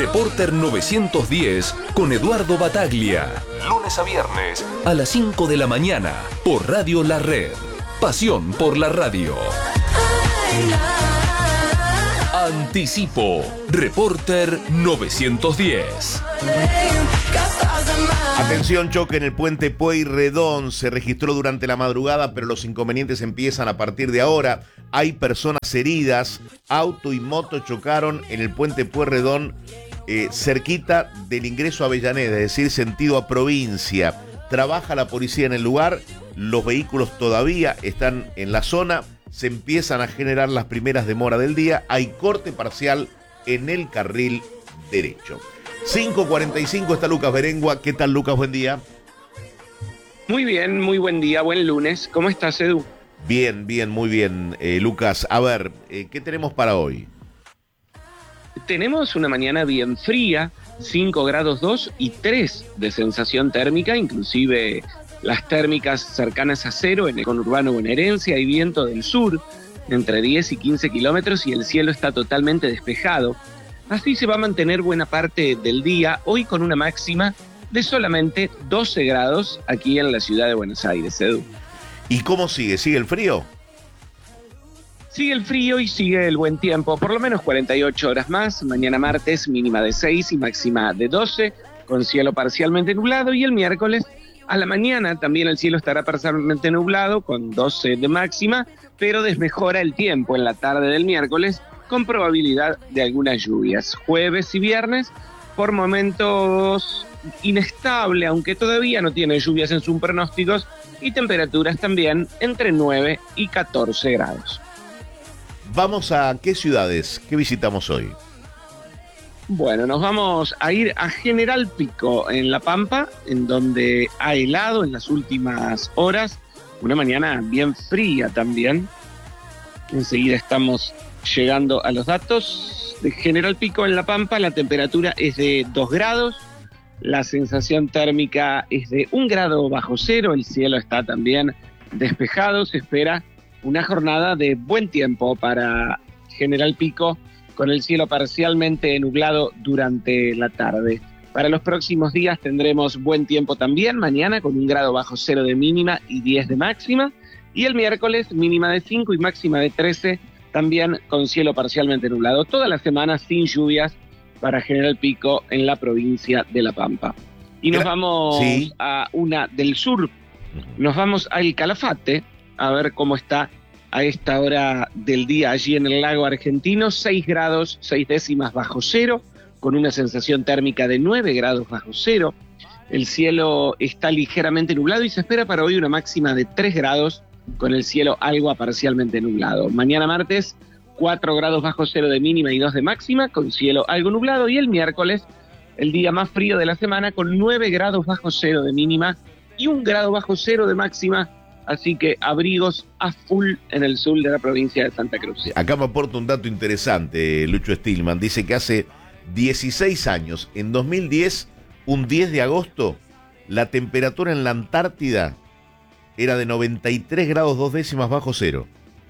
Reporter 910 con Eduardo Bataglia. Lunes a viernes a las 5 de la mañana por Radio La Red. Pasión por la radio. Anticipo. Reporter 910. Atención, choque en el puente Pueyrredón. Se registró durante la madrugada, pero los inconvenientes empiezan a partir de ahora. Hay personas heridas. Auto y moto chocaron en el puente Pueyrredón, cerquita del ingreso a Avellaneda, es decir, sentido a provincia. Trabaja la policía en el lugar. Los vehículos todavía están en la zona. Se empiezan a generar las primeras demoras del día. Hay corte parcial en el carril derecho. 5:45 está Lucas Berengua. ¿Qué tal, Lucas? Buen día. Muy bien, muy buen día, buen lunes. ¿Cómo estás, Edu? Bien, muy bien, Lucas. A ver, ¿qué tenemos para hoy? Tenemos una mañana bien fría, 5 grados 2 y 3 de sensación térmica, inclusive las térmicas cercanas a cero en el conurbano bonaerense. Hay viento del sur entre 10 y 15 kilómetros y el cielo está totalmente despejado. Así se va a mantener buena parte del día, hoy con una máxima de solamente 12 grados aquí en la ciudad de Buenos Aires, Edu. ¿Y cómo sigue? ¿Sigue el frío? Sigue el frío y sigue el buen tiempo, por lo menos 48 horas más. Mañana martes mínima de 6 y máxima de 12, con cielo parcialmente nublado, y el miércoles a la mañana también el cielo estará parcialmente nublado con 12 de máxima, pero desmejora el tiempo en la tarde del miércoles con probabilidad de algunas lluvias. Jueves y viernes, por momentos inestable, aunque todavía no tiene lluvias en sus pronósticos, y temperaturas también entre 9 y 14 grados. ¿Vamos a qué ciudades? ¿Qué visitamos hoy? Bueno, nos vamos a ir a General Pico, en La Pampa, en donde ha helado en las últimas horas. Una mañana bien fría también. Enseguida estamos llegando a los datos de General Pico en La Pampa. La temperatura es de 2 grados, la sensación térmica es de 1 grado bajo cero, el cielo está también despejado. Se espera una jornada de buen tiempo para General Pico, con el cielo parcialmente nublado durante la tarde. Para los próximos días tendremos buen tiempo también, mañana con 1 grado bajo cero de mínima y 10 de máxima, y el miércoles mínima de 5 y máxima de 13, también con cielo parcialmente nublado. Toda la semana sin lluvias para General Pico en la provincia de La Pampa. Y nos vamos a una del sur, nos vamos al Calafate, a ver cómo está a esta hora del día allí en el lago argentino. 6 grados, 6 décimas bajo cero, con una sensación térmica de 9 grados bajo cero. El cielo está ligeramente nublado y se espera para hoy una máxima de 3 grados, con el cielo algo parcialmente nublado. Mañana martes, 4 grados bajo cero de mínima y 2 de máxima, con cielo algo nublado. Y el miércoles, el día más frío de la semana, con 9 grados bajo cero de mínima y 1 grado bajo cero de máxima. Así que abrigos a full en el sur de la provincia de Santa Cruz. Acá me aporta un dato interesante, Lucho Stillman. Dice que hace 16 años, en 2010, un 10 de agosto, la temperatura en la Antártida era de 93 grados 2 décimas bajo cero.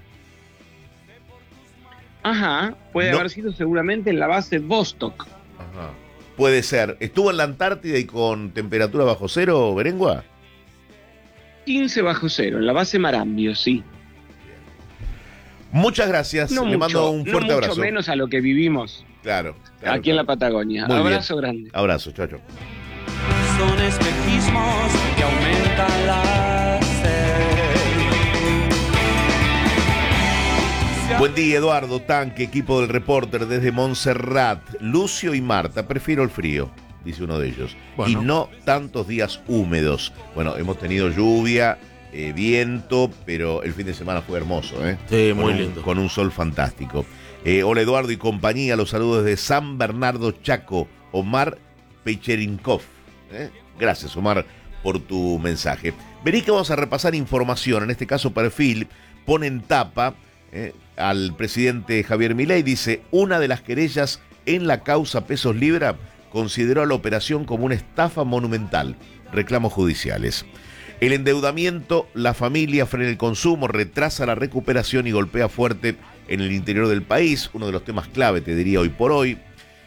Ajá, puede haber sido seguramente en la base Vostok. Ajá. Puede ser. ¿Estuvo en la Antártida y con temperatura bajo cero, Berengua? 15 bajo cero, en la base Marambio, sí. Muchas gracias, le mando un fuerte abrazo. Mucho menos a lo que vivimos. Claro. Aquí en la Patagonia. Muy abrazo bien. grande. Abrazo, chao. Son espejismos que aumentan la sed. Buen día, Eduardo Tanque, equipo del Reporter desde Montserrat. Lucio y Marta, prefiero el frío, dice uno de ellos. Bueno. Y no tantos días húmedos. Bueno, hemos tenido lluvia, viento, pero el fin de semana fue hermoso, ¿eh? Sí, muy lindo. Con un sol fantástico. Hola, Eduardo y compañía, los saludos desde San Bernardo, Chaco, Omar Pecherinkov. Gracias, Omar, por tu mensaje. Vení que vamos a repasar información, en este caso Perfil, pone en tapa al presidente Javier Milei, dice, una de las querellas en la causa Pesos Libra consideró a la operación como una estafa monumental, reclamos judiciales. El endeudamiento, la familia frena el consumo, retrasa la recuperación y golpea fuerte en el interior del país, uno de los temas clave, te diría, hoy por hoy.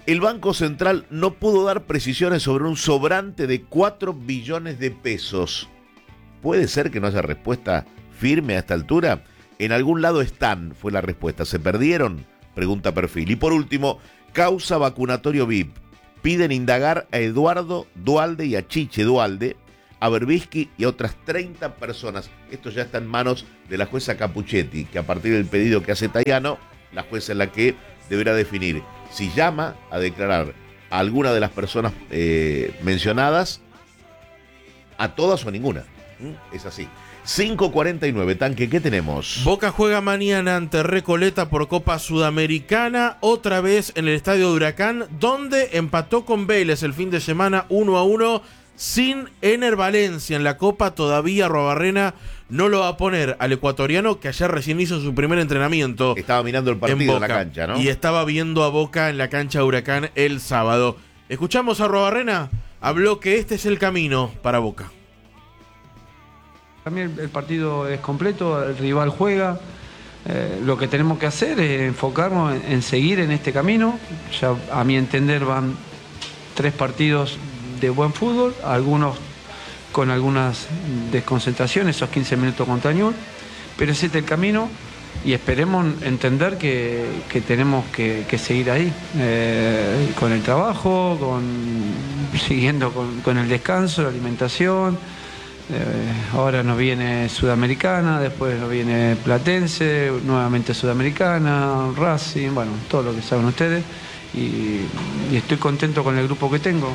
El Banco Central no pudo dar precisiones sobre un sobrante de 4 billones de pesos. ¿Puede ser que no haya respuesta firme a esta altura? En algún lado están, fue la respuesta. ¿Se perdieron? Pregunta Perfil. Y por último, causa vacunatorio VIP. Piden indagar a Eduardo Duhalde y a Chiche Duhalde, a Berbisky y a otras 30 personas. Esto ya está en manos de la jueza Capuchetti, que a partir del pedido que hace Tayano, la jueza es la que deberá definir si llama a declarar a alguna de las personas mencionadas, a todas o a ninguna. Es así. 5:49, Tanque, ¿qué tenemos? Boca juega mañana ante Recoleta por Copa Sudamericana, otra vez en el Estadio de Huracán, donde empató con Vélez el fin de semana 1-1, sin Ener Valencia en la Copa. Todavía Arruabarrena no lo va a poner al ecuatoriano, que ayer recién hizo su primer entrenamiento. Estaba mirando el partido en la cancha, ¿no? Y estaba viendo a Boca en la cancha de Huracán el sábado. Escuchamos a Arruabarrena, habló que este es el camino para Boca. También el partido es completo, el rival juega. Lo que tenemos que hacer es enfocarnos en seguir en este camino. Ya a mi entender van 3 partidos de buen fútbol, algunos con algunas desconcentraciones, esos 15 minutos contra Newell's, pero ese es el camino y esperemos entender que tenemos que seguir ahí, con el trabajo, siguiendo con el descanso, la alimentación. Ahora nos viene Sudamericana, después nos viene Platense, nuevamente Sudamericana, Racing, bueno, todo lo que saben ustedes, y estoy contento con el grupo que tengo.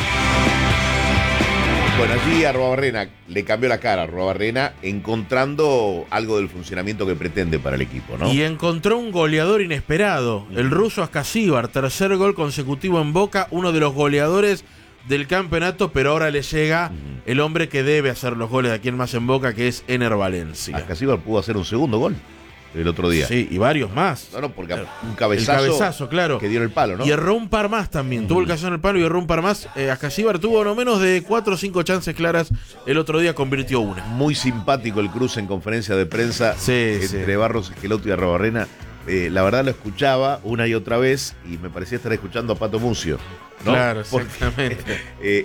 Bueno, allí Arruabarrena le cambió la cara a Arruabarrena, encontrando algo del funcionamiento que pretende para el equipo, ¿no? Y encontró un goleador inesperado, el ruso Askasíbar, tercer gol consecutivo en Boca, uno de los goleadores del campeonato, pero ahora le llega el hombre que debe hacer los goles de aquí en más en Boca, que es Ener Valencia. Askasíbar pudo hacer un segundo gol el otro día. Sí, y varios más. No, porque Claro. un cabezazo, El cabezazo, claro. que dio en el palo, ¿no? Y erró un par más también. Tuvo el cabezazo en el palo y erró un par más. Askasíbar tuvo no menos de 4 o 5 chances claras. El otro día convirtió una. Muy simpático el cruce en conferencia de prensa entre Barros Esqueloto y Arruabarrena. La verdad lo escuchaba una y otra vez y me parecía estar escuchando a Pato Mucio, ¿no? Claro, Porque, exactamente.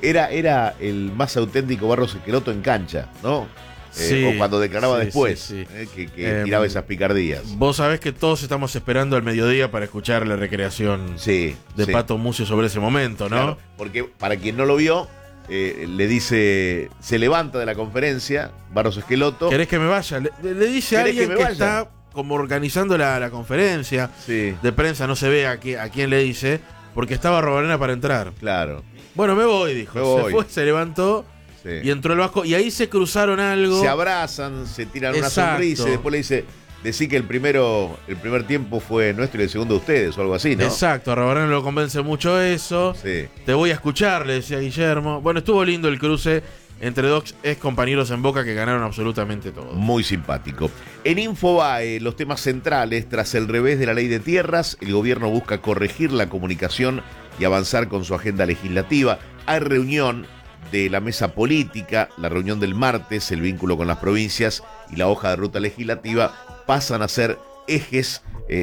era el más auténtico Barros Esqueloto en cancha, ¿no? Sí, o cuando declaraba sí, después, sí. que tiraba esas picardías. Vos sabés que todos estamos esperando al mediodía para escuchar la recreación de Pato Mucio sobre ese momento, ¿no? Claro, porque para quien no lo vio, le dice, se levanta de la conferencia, Barros Esqueloto. ¿Querés que me vaya? Le dice a alguien que está como organizando la conferencia de prensa, no se ve a quién le dice, porque estaba Arruabarrena para entrar. Claro. Bueno, me voy, dijo. Se fue, se levantó y entró el Vasco. Y ahí se cruzaron algo. Se abrazan, se tiran una Exacto. sonrisa y después le dice, decí que el primer tiempo fue nuestro y el segundo ustedes, o algo así, ¿no? Exacto, a Arruabarrena lo convence mucho eso. Sí. Te voy a escuchar, le decía Guillermo. Bueno, estuvo lindo el cruce entre dos ex compañeros en Boca que ganaron absolutamente todo. Muy simpático. En Infobae, los temas centrales, tras el revés de la ley de tierras, el gobierno busca corregir la comunicación y avanzar con su agenda legislativa. Hay reunión de la mesa política, la reunión del martes, el vínculo con las provincias y la hoja de ruta legislativa pasan a ser ejes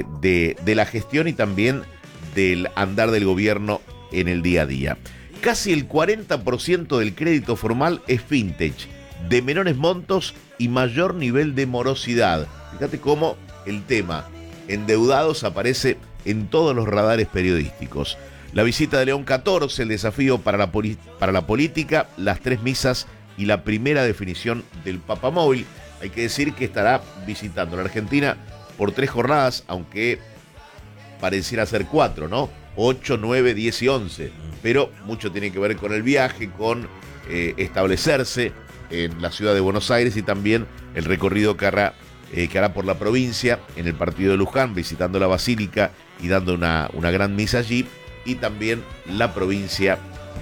de la gestión y también del andar del gobierno en el día a día. Casi el 40% del crédito formal es fintech, de menores montos y mayor nivel de morosidad. Fíjate cómo el tema endeudados aparece en todos los radares periodísticos. La visita de León 14, el desafío para la política, las 3 misas y la primera definición del Papamóvil. Hay que decir que estará visitando la Argentina por 3 jornadas, aunque pareciera ser 4, ¿no? 8, 9, 10 y 11. Pero mucho tiene que ver con el viaje, con establecerse en la ciudad de Buenos Aires y también el recorrido que hará por la provincia en el partido de Luján, visitando la Basílica y dando una gran misa allí, y también la provincia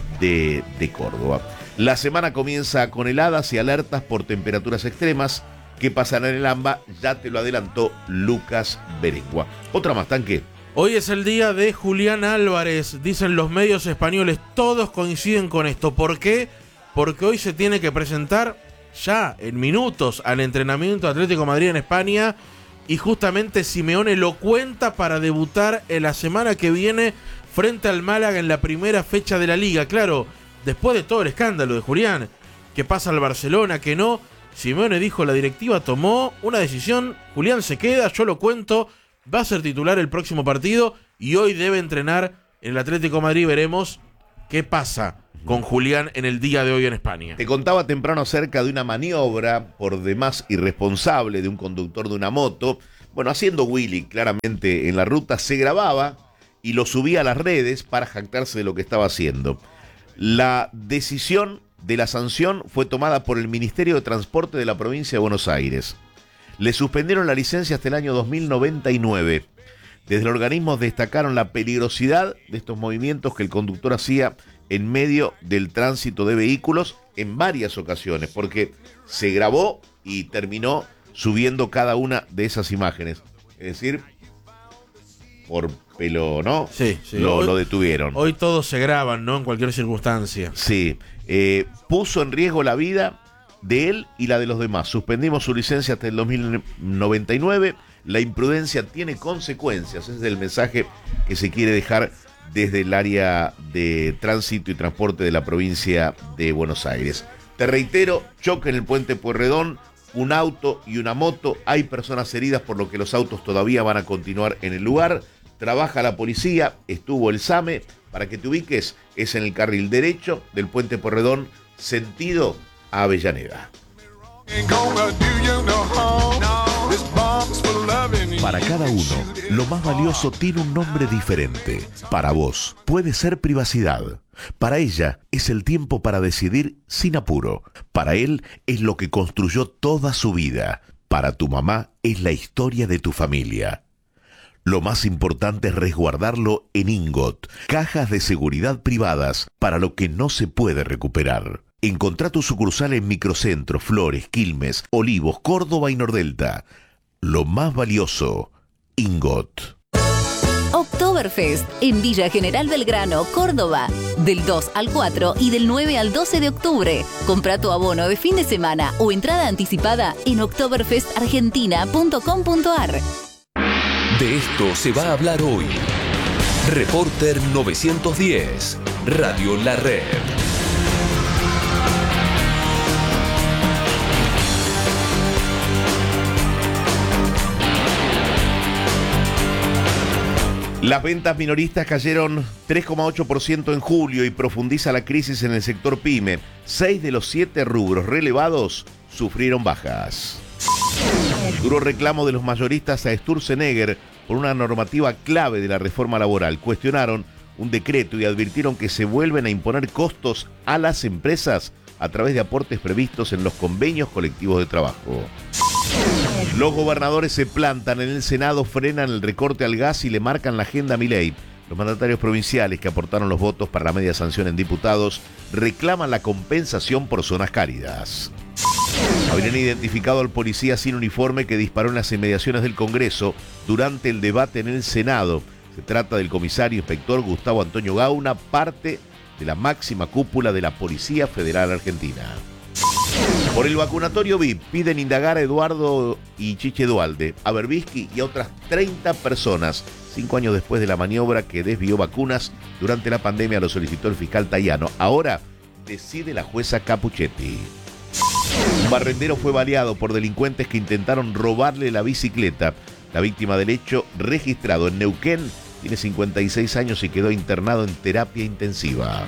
de Córdoba. La semana comienza con heladas y alertas por temperaturas extremas que pasarán en el AMBA, ya te lo adelantó Lucas Berengua. Otra más, Tanque. Hoy es el día de Julián Álvarez, dicen los medios españoles, todos coinciden con esto. ¿Por qué? Porque hoy se tiene que presentar ya en minutos al entrenamiento Atlético de Madrid en España y justamente Simeone lo cuenta para debutar en la semana que viene frente al Málaga en la primera fecha de la Liga. Claro, después de todo el escándalo de Julián, que pasa al Barcelona, que no, Simeone dijo, la directiva tomó una decisión, Julián se queda, yo lo cuento, va a ser titular el próximo partido y hoy debe entrenar en el Atlético de Madrid. Veremos qué pasa con Julián en el día de hoy en España. Te contaba temprano acerca de una maniobra por demás irresponsable de un conductor de una moto. Bueno, haciendo Willy claramente en la ruta, se grababa y lo subía a las redes para jactarse de lo que estaba haciendo. La decisión de la sanción fue tomada por el Ministerio de Transporte de la provincia de Buenos Aires. Le suspendieron la licencia hasta el año 2099. Desde el organismo destacaron la peligrosidad de estos movimientos que el conductor hacía en medio del tránsito de vehículos en varias ocasiones, porque se grabó y terminó subiendo cada una de esas imágenes. Es decir, por pelo, ¿no? Sí. Lo detuvieron. Hoy todos se graban, ¿no? En cualquier circunstancia. Sí. Puso en riesgo la vida de él y la de los demás. Suspendimos su licencia hasta el 2099. La imprudencia tiene consecuencias. Ese es el mensaje que se quiere dejar desde el área de tránsito y transporte de la provincia de Buenos Aires. Te reitero, choque en el puente Pueyrredón, un auto y una moto. Hay personas heridas, por lo que los autos todavía van a continuar en el lugar. Trabaja la policía, estuvo el SAME. Para que te ubiques, es en el carril derecho del puente Pueyrredón, sentido a Avellaneda. Para cada uno, lo más valioso tiene un nombre diferente. Para vos, puede ser privacidad. Para ella, es el tiempo para decidir sin apuro. Para él, es lo que construyó toda su vida. Para tu mamá, es la historia de tu familia. Lo más importante es resguardarlo en Ingot, cajas de seguridad privadas para lo que no se puede recuperar. Encontrá tu sucursal en Microcentro, Flores, Quilmes, Olivos, Córdoba y Nordelta. Lo más valioso, Ingot. Oktoberfest en Villa General Belgrano, Córdoba. Del 2 al 4 y del 9 al 12 de octubre. Compra tu abono de fin de semana o entrada anticipada en oktoberfestargentina.com.ar. De esto se va a hablar hoy. Reporter 910, Radio La Red. Las ventas minoristas cayeron 3,8% en julio y profundiza la crisis en el sector pyme. 6 de los 7 rubros relevados sufrieron bajas. Duro reclamo de los mayoristas a Sturzenegger por una normativa clave de la reforma laboral. Cuestionaron un decreto y advirtieron que se vuelven a imponer costos a las empresas a través de aportes previstos en los convenios colectivos de trabajo. Los gobernadores se plantan en el Senado, frenan el recorte al gas y le marcan la agenda a Milei. Los mandatarios provinciales que aportaron los votos para la media sanción en diputados reclaman la compensación por zonas cálidas. Habrían identificado al policía sin uniforme que disparó en las inmediaciones del Congreso durante el debate en el Senado. Se trata del comisario inspector Gustavo Antonio Gauna, parte de la máxima cúpula de la Policía Federal Argentina. Por el vacunatorio VIP piden indagar a Eduardo y Chiche Dualde, a Berbisky y a otras 30 personas. 5 años después de la maniobra que desvió vacunas durante la pandemia, lo solicitó el fiscal Tayano. Ahora decide la jueza Capuchetti. Un barrendero fue baleado por delincuentes que intentaron robarle la bicicleta. La víctima del hecho, registrado en Neuquén, tiene 56 años y quedó internado en terapia intensiva.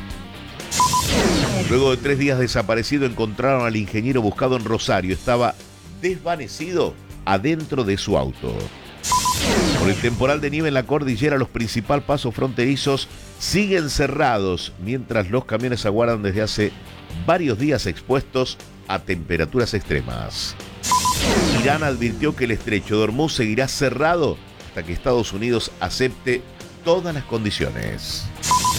Luego de 3 días desaparecido, encontraron al ingeniero buscado en Rosario. Estaba desvanecido adentro de su auto. Por el temporal de nieve en la cordillera, los principales pasos fronterizos siguen cerrados, mientras los camiones aguardan desde hace varios días expuestos a temperaturas extremas. Irán advirtió que el estrecho de Hormuz seguirá cerrado hasta que Estados Unidos acepte todas las condiciones.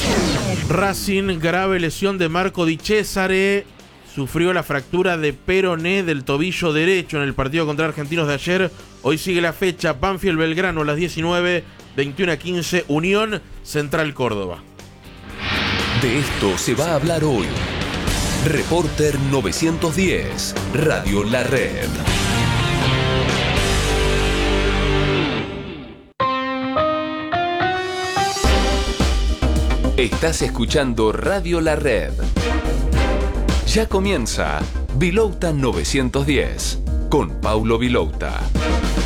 Racing, grave lesión de Marco Di Cesare. Sufrió la fractura de peroné del tobillo derecho en el partido contra Argentinos de ayer. Hoy sigue la fecha. Banfield Belgrano a las 19, 21:15, Unión Central Córdoba. De esto se va a hablar hoy. Reporter 910, Radio La Red. Estás escuchando Radio La Red. Ya comienza Vilouta 910 con Paulo Vilouta.